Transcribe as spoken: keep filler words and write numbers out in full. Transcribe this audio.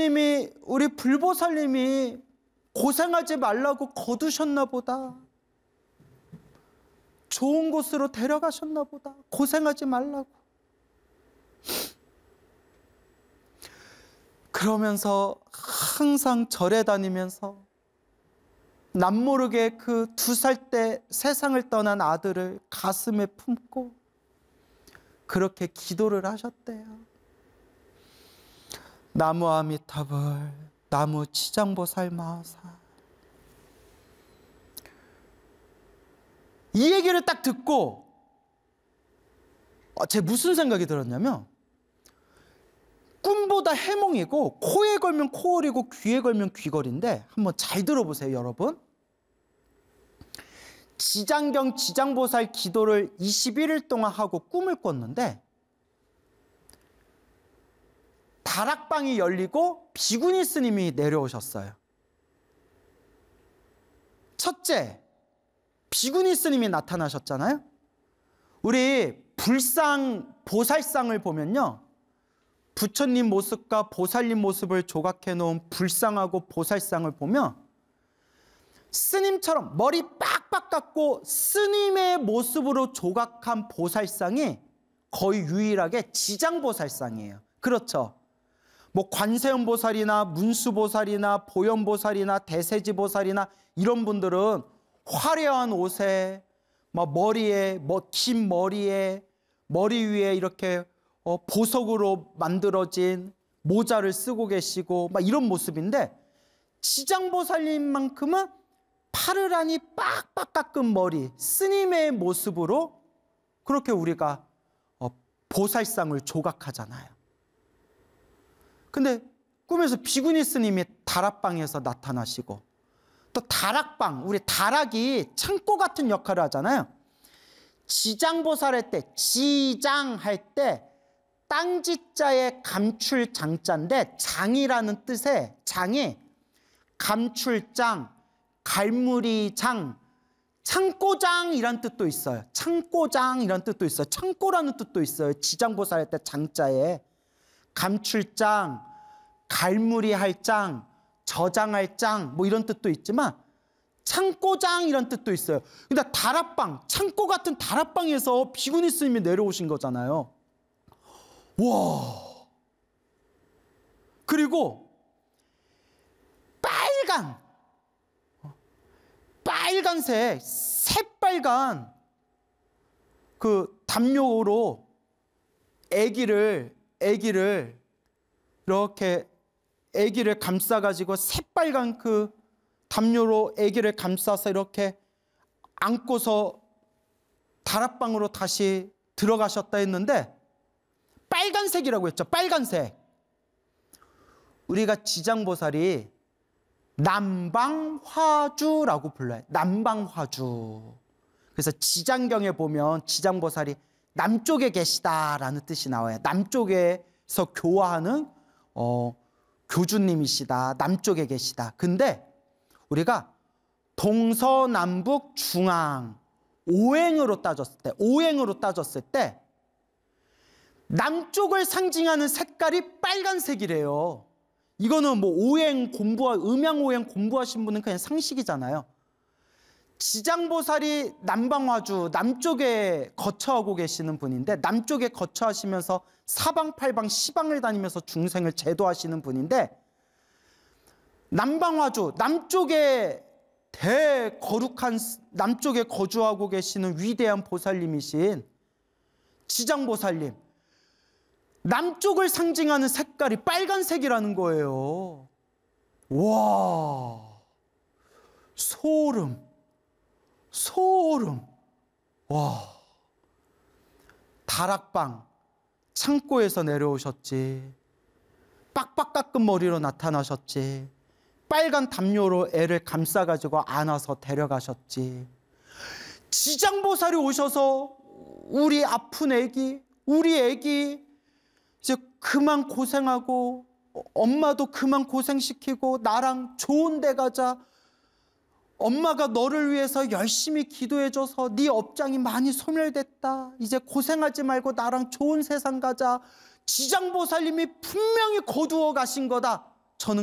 부처님이, 우리 불보살님이 고생하지 말라고 거두셨나 보다. 좋은 곳으로 데려가셨나 보다. 고생하지 말라고. 그러면서 항상 절에 다니면서 남모르게 그 두 살 때 세상을 떠난 아들을 가슴에 품고 그렇게 기도를 하셨대요. 나무 아미타불, 나무 지장보살 마하사. 이 얘기를 딱 듣고 제 무슨 생각이 들었냐면, 꿈보다 해몽이고 코에 걸면 코걸이고 귀에 걸면 귀걸인데, 한번 잘 들어보세요 여러분. 지장경 지장보살 기도를 이십일 일 동안 하고 꿈을 꿨는데, 다락방이 열리고 비구니 스님이 내려오셨어요. 첫째, 비구니 스님이 나타나셨잖아요. 우리 불상 보살상을 보면요, 부처님 모습과 보살님 모습을 조각해 놓은 불상하고 보살상을 보면 스님처럼 머리 빡빡 깎고 스님의 모습으로 조각한 보살상이 거의 유일하게 지장보살상이에요. 그렇죠? 뭐 관세음보살이나 문수보살이나 보현보살이나 대세지보살이나 이런 분들은 화려한 옷에, 뭐 머리에, 뭐 긴 머리에, 머리 위에 이렇게 어, 보석으로 만들어진 모자를 쓰고 계시고 막 이런 모습인데, 지장보살님만큼은 파르라니 빡빡 깎은 머리, 스님의 모습으로 그렇게 우리가 어, 보살상을 조각하잖아요. 근데 꿈에서 비구니 스님이 다락방에서 나타나시고, 또 다락방, 우리 다락이 창고 같은 역할을 하잖아요. 지장보살 할 때, 지장 할 때 땅지자의 감출 장자인데, 장이라는 뜻의 장이 감출장, 갈무리장, 창고장이란 뜻도 있어요. 창고장이란 뜻도 있어요. 창고라는 뜻도 있어요. 지장보살 할 때 장자에 감출장, 갈무리할 장, 저장할 장, 뭐 이런 뜻도 있지만 창고장 이런 뜻도 있어요. 근데 다락방, 창고 같은 다락방에서 비구니 스님이 내려오신 거잖아요. 와. 그리고 빨간, 빨간색, 새빨간 그 담요로 아기를, 아기를 이렇게 아기를 감싸가지고 새빨간 그 담요로 아기를 감싸서 이렇게 안고서 다락방으로 다시 들어가셨다 했는데, 빨간색이라고 했죠. 빨간색. 우리가 지장보살이 남방화주라고 불러요. 남방화주. 그래서 지장경에 보면 지장보살이 남쪽에 계시다라는 뜻이 나와요. 남쪽에서 교화하는 어, 교주님이시다. 남쪽에 계시다. 근데 우리가 동서남북 중앙 오행으로 따졌을 때, 오행으로 따졌을 때 남쪽을 상징하는 색깔이 빨간색이래요. 이거는 뭐 오행 공부하, 음양오행 공부하신 분은 그냥 상식이잖아요. 지장보살이 남방화주, 남쪽에 거처하고 계시는 분인데, 남쪽에 거처하시면서 사방팔방 시방을 다니면서 중생을 제도하시는 분인데, 남방화주, 남쪽에 대거룩한, 남쪽에 거주하고 계시는 위대한 보살님이신 지장보살님, 남쪽을 상징하는 색깔이 빨간색이라는 거예요. 와, 소름, 소름. 와, 다락방, 창고에서 내려오셨지. 빡빡 깎은 머리로 나타나셨지. 빨간 담요로 애를 감싸가지고 안아서 데려가셨지. 지장보살이 오셔서 우리 아픈 애기, 우리 애기 이제 그만 고생하고, 엄마도 그만 고생시키고 나랑 좋은 데 가자. 엄마가 너를 위해서 열심히 기도해줘서 네 업장이 많이 소멸됐다. 이제 고생하지 말고 나랑 좋은 세상 가자. 지장보살님이 분명히 거두어 가신 거다.